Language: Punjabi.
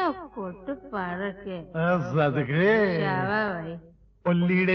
ਕੁੱਟ ਪੜ ਕੇ ਸਦਕੇ ਜਾਵਾ ਭਾਈ ਉਹ ਲੀੜੇ